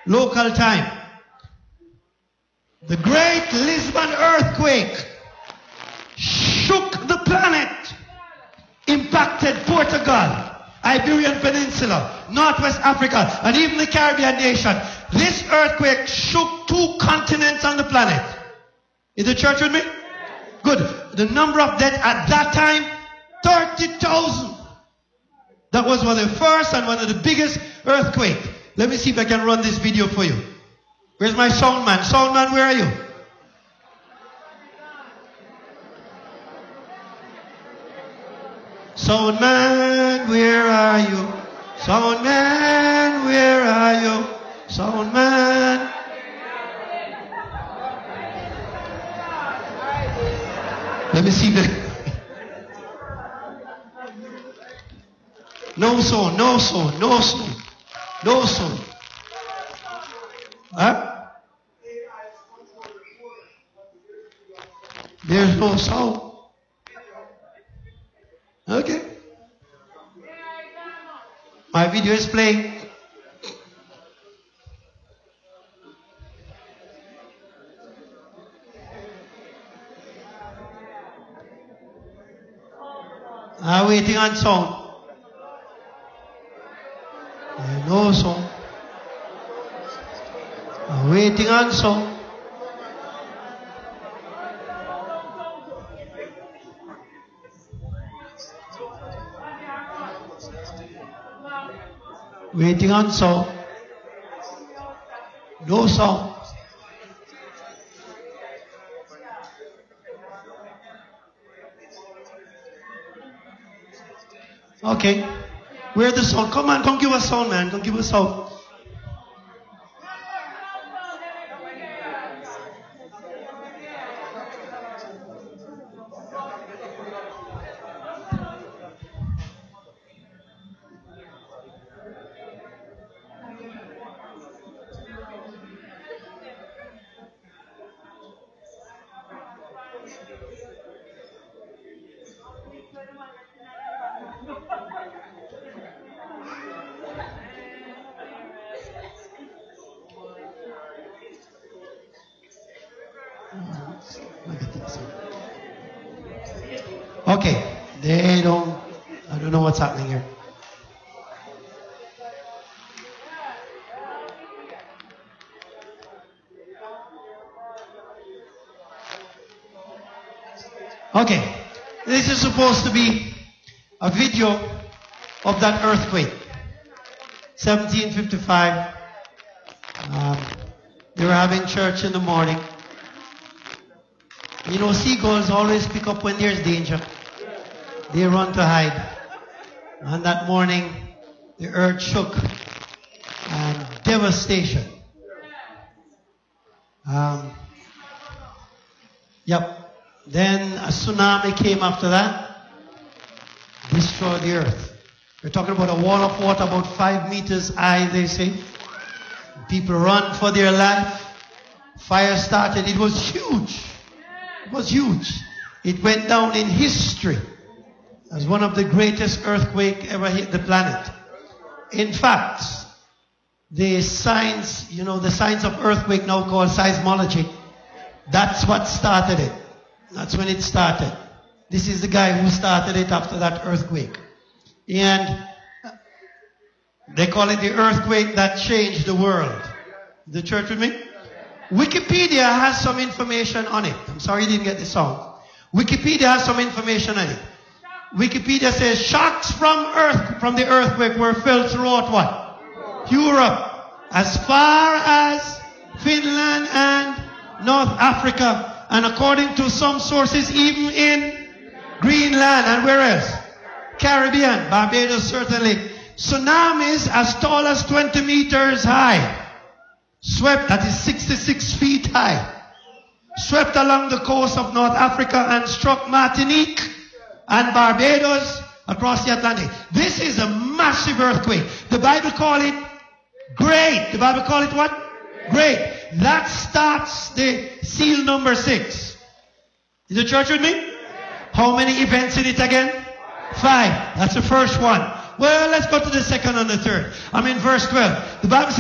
local time. The great Lisbon earthquake shook the planet, impacted Portugal, Iberian Peninsula, Northwest Africa, and even the Caribbean nation. This earthquake shook 2 continents on the planet. Is the church with me? Good. The number of deaths at that time, 30,000. That was one of the first and one of the biggest earthquakes. Let me see if I can run this video for you. Where's my sound man? Sound man, where are you? Sound man, where are you? Sound man, where are you? Sound man. Let me see the... No sound, no sound, no sound, no sound. Huh? There's no sound. Okay. My video is playing. I'm waiting on sound. No sound. I'm waiting on sound. Waiting on sound. No sound. Okay. Where's the sound? Come on, come give us sound, man. Come give us sound. Okay, I don't know what's happening here. Okay, this is supposed to be a video of that earthquake. 1755. They were having church in the morning. You know, seagulls always pick up when there's danger. They run to hide. And that morning, the earth shook and devastation. Then a tsunami came after that, destroyed the earth. We're talking about a wall of water about 5 meters high, they say. People run for their life. Fire started. It was huge. It was huge. It went down in history as one of the greatest earthquakes ever hit the planet. In fact, the science of earthquake now called seismology, that's what started it. That's when it started. This is the guy who started it after that earthquake. And they call it the earthquake that changed the world. The church with me? Wikipedia has some information on it. I'm sorry you didn't get the song. Wikipedia has some information on it. Wikipedia says shocks from the earthquake were felt throughout what? Europe. As far as Finland and North Africa. And according to some sources, even in Greenland. And where else? Caribbean. Barbados certainly. Tsunamis as tall as 20 meters high. Swept, that is 66 feet high. Swept along the coast of North Africa and struck Martinique and Barbados across the Atlantic. This is a massive earthquake. The Bible call it great. The Bible call it what? Great. That starts the seal number 6. Is the church with me? How many events in it again? 5. That's the first one. Well, let's go to the second and the third. I'm in verse 12. The Bible says,